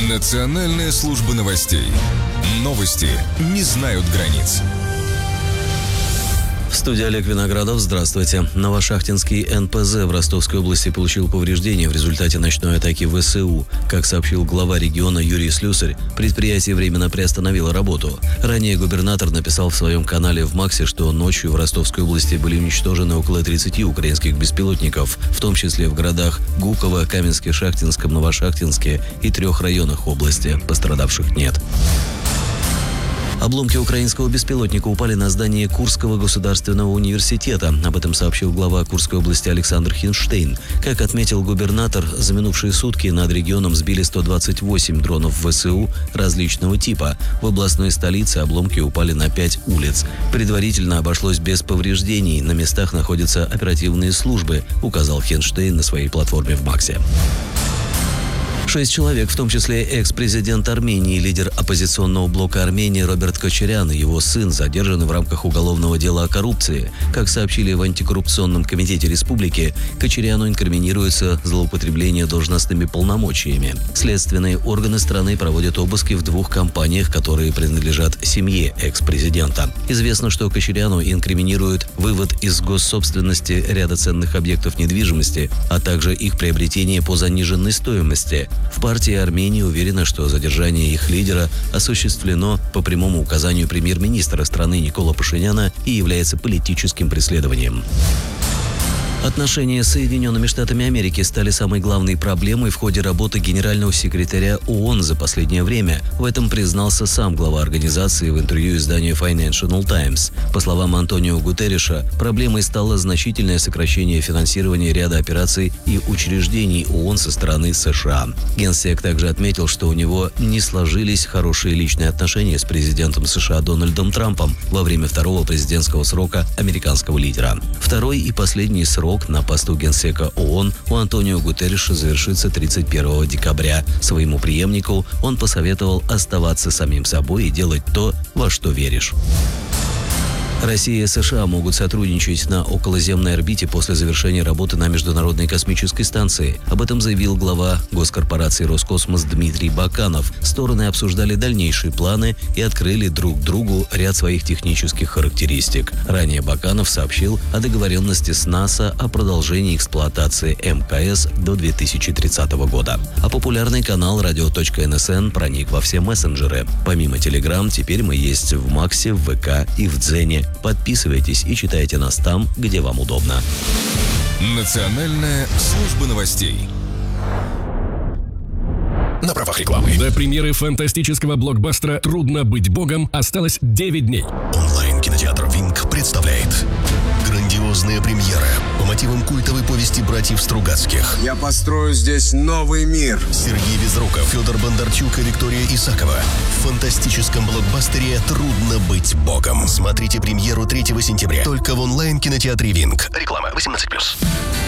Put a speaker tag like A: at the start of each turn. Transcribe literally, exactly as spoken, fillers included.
A: Национальная служба новостей. Новости не знают границ.
B: В студии Олег Виноградов. Здравствуйте. Новошахтинский эн пэ зэ в Ростовской области получил повреждения в результате ночной атаки вэ эс у. Как сообщил глава региона Юрий Слюсарь, предприятие временно приостановило работу. Ранее губернатор написал в своем канале в Максе, что ночью в Ростовской области были уничтожены около тридцати украинских беспилотников, в том числе в городах Гуково, Каменске-Шахтинском, Новошахтинске и трех районах области. Пострадавших нет. Обломки украинского беспилотника упали на здание Курского государственного университета. Об этом сообщил глава Курской области Александр Хинштейн. Как отметил губернатор, за минувшие сутки над регионом сбили сто двадцать восемь дронов вэ эс у различного типа. В областной столице обломки упали на пять улиц. Предварительно обошлось без повреждений. На местах находятся оперативные службы, указал Хинштейн на своей платформе в Максе. Шесть человек, в том числе экс-президент Армении, лидер оппозиционного блока Армении Роберт Кочарян и его сын, задержаны в рамках уголовного дела о коррупции. Как сообщили в антикоррупционном комитете республики, Кочаряну инкриминируется злоупотребление должностными полномочиями. Следственные органы страны проводят обыски в двух компаниях, которые принадлежат семье экс-президента. Известно, что Кочаряну инкриминируют вывод из госсобственности ряда ценных объектов недвижимости, а также их приобретение по заниженной стоимости. В партии Армении уверены, что задержание их лидера осуществлено по прямому указанию премьер-министра страны Никола Пашиняна и является политическим преследованием. Отношения с Соединенными Штатами Америки стали самой главной проблемой в ходе работы генерального секретаря ООН за последнее время. В этом признался сам глава организации в интервью изданию Financial Times. По словам Антонио Гутерриша, проблемой стало значительное сокращение финансирования ряда операций и учреждений ООН со стороны США. Генсек также отметил, что у него не сложились хорошие личные отношения с президентом США Дональдом Трампом во время второго президентского срока американского лидера. Второй и последний срок на посту генсека ООН у Антонио Гутерриша завершится тридцать первого декабря. Своему преемнику он посоветовал оставаться самим собой и делать то, во что веришь. Россия и США могут сотрудничать на околоземной орбите после завершения работы на Международной космической станции. Об этом заявил глава госкорпорации «Роскосмос» Дмитрий Баканов. Стороны обсуждали дальнейшие планы и открыли друг другу ряд своих технических характеристик. Ранее Баканов сообщил о договоренности с НАСА о продолжении эксплуатации эм ка эс до две тысячи тридцатого года. А популярный канал радио точка эн эс эн проник во все мессенджеры. Помимо Telegram, теперь мы есть в Максе, в вэ ка и в Дзене. Подписывайтесь и читайте нас там, где вам удобно.
A: Национальная служба новостей. На правах рекламы.
C: До премьеры фантастического блокбастера «Трудно быть богом» осталось девять дней.
D: Онлайн-кинотеатр «Винг» представляет грандиозная премьера по мотивам культовой повести братьев Стругацких.
E: Я построю здесь новый мир.
D: Сергей Безруков, Федор Бондарчук и Виктория Исакова. В фантастическом блокбастере «Трудно быть богом». Смотрите премьеру третьего сентября только в онлайн-кинотеатре «Винг». Реклама восемнадцать плюс.